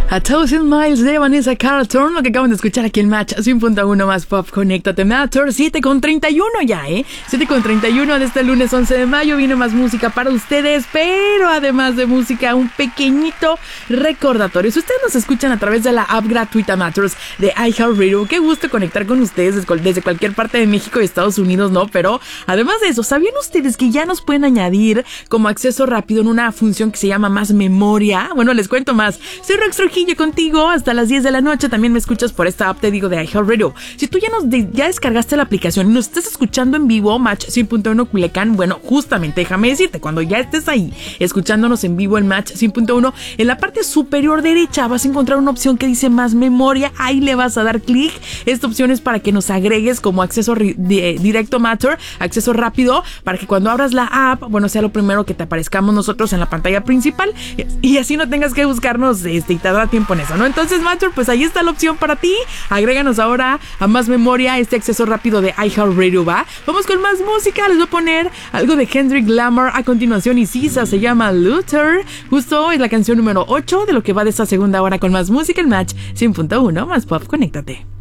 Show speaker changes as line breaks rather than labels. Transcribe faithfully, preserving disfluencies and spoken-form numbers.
A Thousand Miles de Vanessa Carlton, lo que acaban de escuchar aquí en Match cien punto uno más Pop. Conéctate, Matter, siete con treinta y uno ya, ¿eh? siete con treinta y uno de este lunes once de mayo. Viene más música para ustedes, pero además de música, un pequeñito recordatorio. Si ustedes nos escuchan a través de la app gratuita Matters de iHeartRadio, qué gusto conectar con ustedes desde cualquier parte de México y Estados Unidos, ¿no? Pero además de eso, ¿sabían ustedes que ya nos pueden añadir como acceso rápido en una función que se llama Más Memoria? Bueno, les cuento más. Soy Rox Trujillo contigo hasta las diez de la noche. También me escuchas por esta app, te digo, de iHeartRadio. Si tú ya nos de, ya descargaste la aplicación y nos estás escuchando en vivo, Match cien punto uno Culiacán, bueno, justamente déjame decirte, cuando ya estés ahí escuchándonos en vivo en Match cien punto uno, en la parte superior derecha vas a encontrar una opción que dice Más Memoria. Ahí le vas a dar clic. Esta opción es para que nos agregues como acceso ri- de, directo Matter, acceso rápido, para que cuando abras la app, bueno, sea lo primero que te aparezcamos nosotros en la pantalla principal y así no tengas que buscarnos este, y te da tiempo en eso, ¿no? Entonces, Matter, pues ahí está la opción para ti. Agréganos ahora a Más Memoria, este acceso rápido de iHeartRadio, ¿va? Vamos con más música. Les voy a poner algo de Kendrick Lamar a continuación y Sisa, se llama Luther. Justo es la canción número ocho de lo que va de esta segunda hora con más música en Match cien punto uno más Pop. Conéctate.